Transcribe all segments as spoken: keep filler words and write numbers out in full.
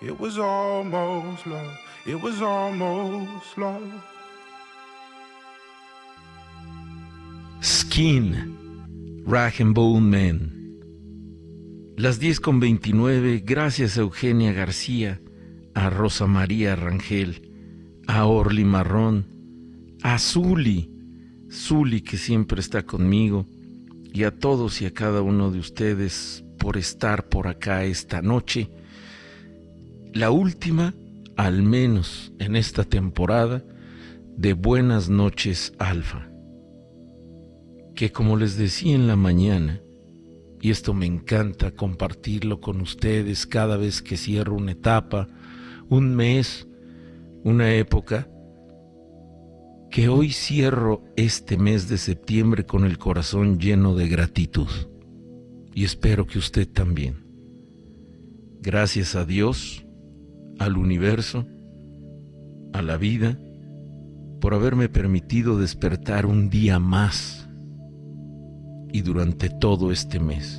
It was almost love. It was almost love. Skin, Rag and Bone Man. Las diez con veintinueve, gracias a Eugenia García, a Rosa María Rangel, a Orly Marrón, a Zuli, Zuli que siempre está conmigo, y a todos y a cada uno de ustedes por estar por acá esta noche. La última, al menos en esta temporada, de Buenas noches, Alfa. Que como les decía en la mañana, y esto me encanta compartirlo con ustedes cada vez que cierro una etapa, un mes, una época, que hoy cierro este mes de septiembre con el corazón lleno de gratitud. Y espero que usted también. Gracias a Dios, al universo, a la vida, por haberme permitido despertar un día más y durante todo este mes,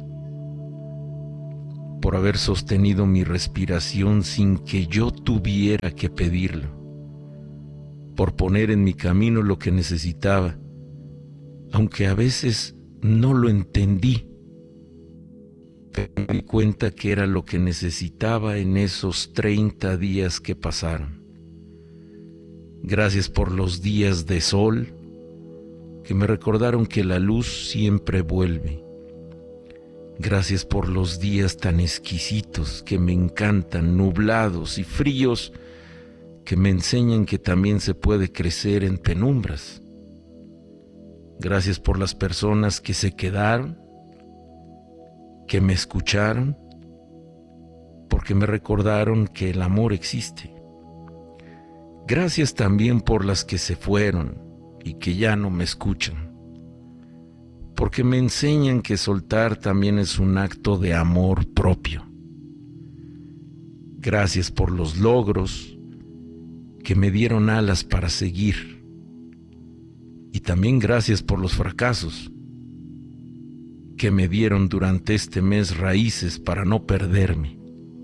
por haber sostenido mi respiración sin que yo tuviera que pedirlo, por poner en mi camino lo que necesitaba, aunque a veces no lo entendí, pero me di cuenta que era lo que necesitaba en esos treinta días que pasaron. Gracias por los días de sol que me recordaron que la luz siempre vuelve. Gracias por los días tan exquisitos que me encantan, nublados y fríos, que me enseñan que también se puede crecer en penumbras. Gracias por las personas que se quedaron, que me escucharon, porque me recordaron que el amor existe. Gracias también por las que se fueron y que ya no me escuchan, porque me enseñan que soltar también es un acto de amor propio. Gracias por los logros que me dieron alas para seguir, y también gracias por los fracasos que me dieron durante este mes raíces para no perderme.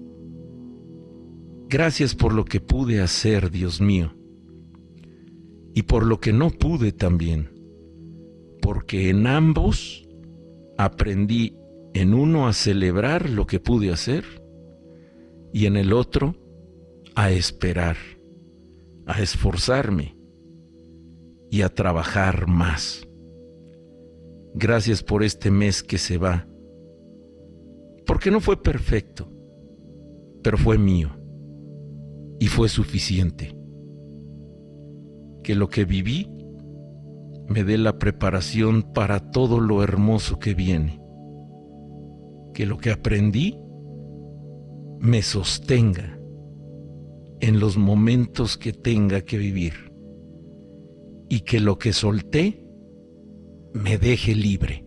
Gracias por lo que pude hacer, Dios mío, y por lo que no pude también, porque en ambos aprendí, en uno a celebrar lo que pude hacer y en el otro a esperar, a esforzarme y a trabajar más. Gracias por este mes que se va, porque no fue perfecto, pero fue mío y fue suficiente. Que lo que viví me dé la preparación para todo lo hermoso que viene. Que lo que aprendí me sostenga en los momentos que tenga que vivir, y que lo que solté me deje libre.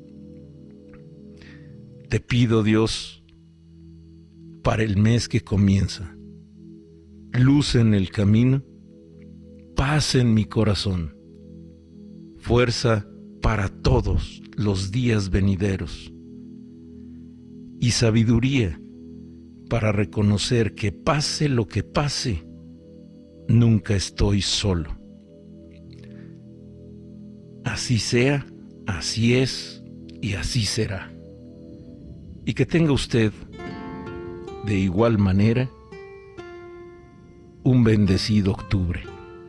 Te pido, Dios, para el mes que comienza, luz en el camino, paz en mi corazón, fuerza para todos los días venideros y sabiduría para reconocer que pase lo que pase, nunca estoy solo. Así sea, así es y así será. Y que tenga usted, de igual manera, un bendecido octubre.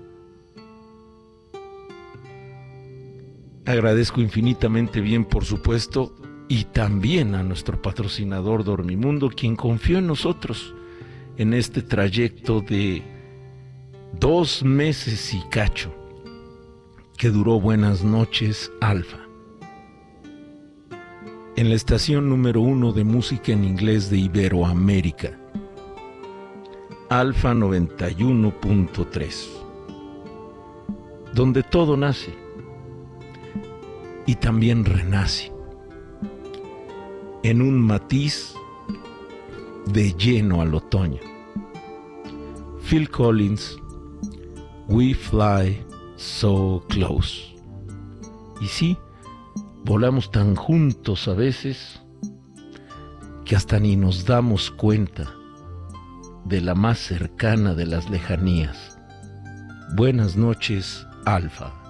Agradezco infinitamente bien, por supuesto, y también a nuestro patrocinador Dormimundo, quien confió en nosotros en este trayecto de dos meses y cacho que duró Buenas noches, Alfa, en la estación número uno de música en inglés de Iberoamérica, Alfa noventa y uno punto tres, donde todo nace y también renace en un matiz de lleno al otoño. Phil Collins, We Fly So Close. Y sí, volamos tan juntos a veces que hasta ni nos damos cuenta de la más cercana de las lejanías. Buenas noches, Alfa.